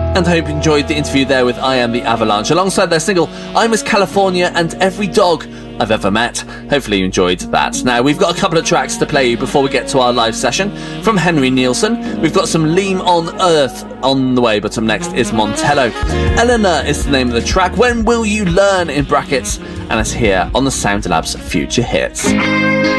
And I hope you enjoyed the interview there with I Am the Avalanche, alongside their single I'm as California and Every Dog I've Ever Met. Hopefully you enjoyed that. Now, we've got a couple of tracks to play before we get to our live session. From Henry Nielsen, we've got some Lean on Earth on the way, but up next is Montello. Eleanor is the name of the track. When Will You Learn, in brackets, and it's here on the Sound Labs Future Hits.